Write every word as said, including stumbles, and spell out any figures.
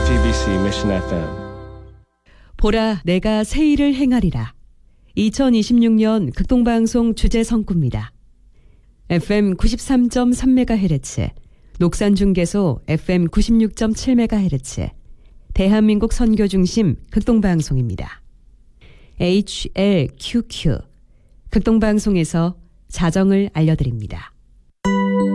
지티비씨 Mission 에프엠. 보라 내가 새 일을 행하리라. 이천이십육 년 극동방송 주제 성구입니다. 에프엠 구십삼 점 삼 메가헤르츠, 녹산중계소 에프엠 구십육 점 칠 메가헤르츠, 대한민국 선교중심 극동방송입니다. 에이치엘큐큐, 극동방송에서 자정을 알려드립니다.